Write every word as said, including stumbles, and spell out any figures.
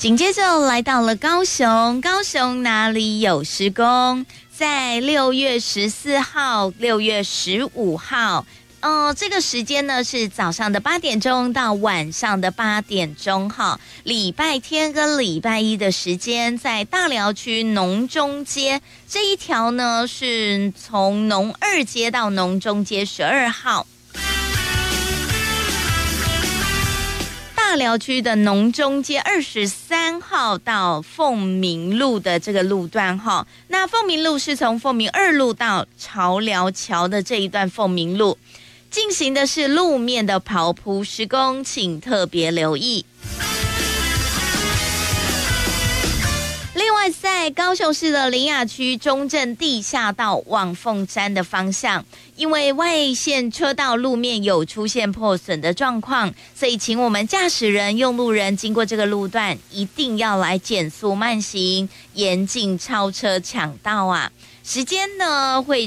紧接着来到了高雄，高雄哪里有施工？在六月十四号、六月十五号。哦，这个时间呢是早上的八点钟到晚上的八点钟哈。礼拜天跟礼拜一的时间，在大寮区农中街这一条呢，是从农二街到农中街十二号。大寮区的农中街二十三号到凤鸣路的这个路段哈，那凤鸣路是从凤鸣二路到潮寮桥的这一段凤鸣路。进行的是路面的刨铺施工，请特别留意。另外，在高雄市的苓雅区中正地下道往凤山的方向，因为外线车道路面有出现破损的状况，所以请我们驾驶人、用路人经过这个路段，一定要来减速慢行，严禁超车抢道啊！时间呢会